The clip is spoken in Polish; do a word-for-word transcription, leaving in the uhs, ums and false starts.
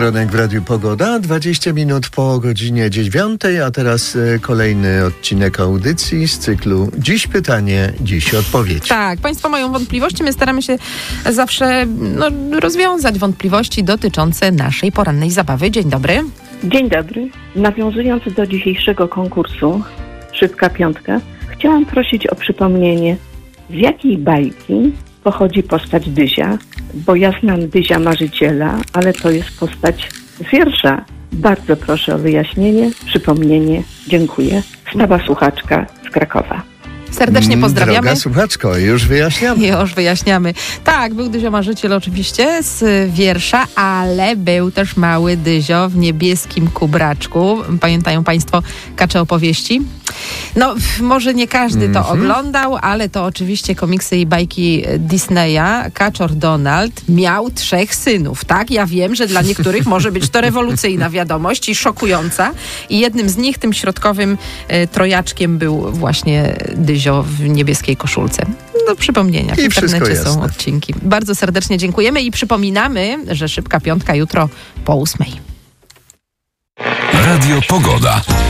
Poranek w Radiu Pogoda, dwadzieścia minut po godzinie dziewiątej, a teraz e, kolejny odcinek audycji z cyklu Dziś pytanie, dziś odpowiedź. Tak, Państwo mają wątpliwości, my staramy się zawsze no, rozwiązać wątpliwości dotyczące naszej porannej zabawy. Dzień dobry. Dzień dobry. Nawiązując do dzisiejszego konkursu Szybka Piątka, chciałam prosić o przypomnienie, z jakiej bajki pochodzi postać Dyzia, bo ja znam Dyzia Marzyciela, ale to jest postać z wiersza. Bardzo proszę o wyjaśnienie, przypomnienie. Dziękuję. Stawa słuchaczka z Krakowa. Serdecznie pozdrawiamy. Droga słuchaczko, już wyjaśniamy. Już wyjaśniamy. Tak, był Dyzio Marzyciel oczywiście z wiersza, ale był też mały Dyzio w niebieskim kubraczku. Pamiętają Państwo Kacze opowieści? No, może nie każdy to mm-hmm. oglądał, ale to oczywiście komiksy i bajki Disneya. Kaczor Donald miał trzech synów, tak? Ja wiem, że dla niektórych może być to rewolucyjna wiadomość i szokująca. I jednym z nich, tym środkowym e, trojaczkiem był właśnie Dyzio w niebieskiej koszulce. Do przypomnienia. W I internecie są jasne. odcinki. Bardzo serdecznie dziękujemy i przypominamy, że Szybka Piątka jutro po ósmej. Radio Pogoda.